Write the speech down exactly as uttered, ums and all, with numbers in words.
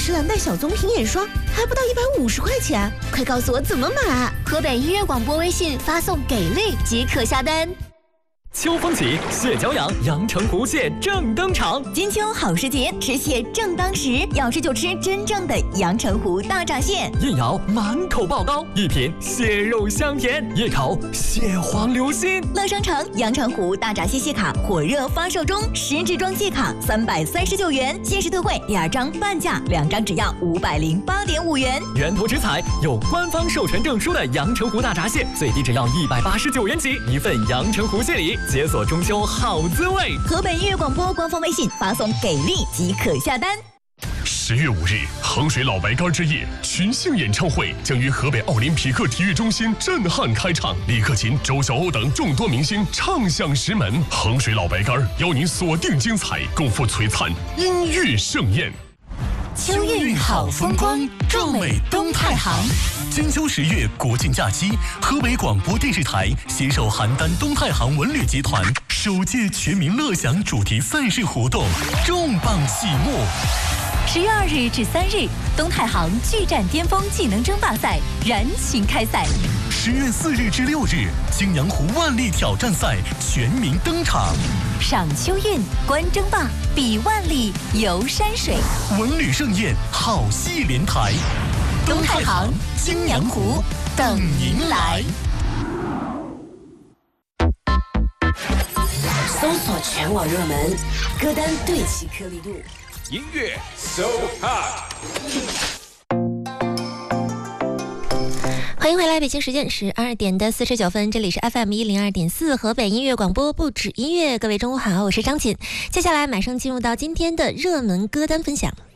诗兰黛小棕瓶眼霜还不到一百五十块钱，快告诉我怎么买！ 河北音乐广播微信发送给力即可下单。 秋风起，蟹脚痒，阳澄湖蟹正登场。 金秋好时节，吃蟹正当时，要吃就吃真正的阳澄湖大闸蟹。 一咬满口爆膏，一品蟹肉香甜，一口蟹黄流心。 乐商城阳澄湖大闸蟹蟹卡火热发售中，十支装蟹卡三百三十九元，限时特惠，第二张半价，两张只要五百零八点五元。 源头直采，有官方授权证书的阳澄湖大闸蟹，最低只要一百八十九元起，一份阳澄湖蟹礼。解锁中秋好滋味。 河北音乐广播官方微信发送给力即可下单。 十月五日，衡水老白干之夜群星演唱会将于河北奥林匹克体育中心震撼开唱，李克勤、周晓鸥等众多明星唱响石门。衡水老白干邀您锁定精彩，共赴璀璨音乐盛宴。 秋韵好风光，壮美东太行。 金秋十月国庆假期，河北广播电视台携手邯郸东太行文旅集团首届全民乐享主题赛事活动重磅启幕。 十月二日至三日，东太行巨战巅峰技能争霸赛燃情开赛。 十月四日至六日，青阳湖万历挑战赛全民登场。 赏秋韵，观争霸，比万历，游山水， 文旅盛宴，好戏连台。 东太行、青阳湖等您来。 搜索全网热门歌单，对齐颗粒度。 音乐 So Hot。 欢迎回来，北京时间十二点的四十九分，这里是 F M 一零二点四河北音乐广播，不止音乐。各位中午好，我是张锦。接下来马上进入到今天的热门歌单分享。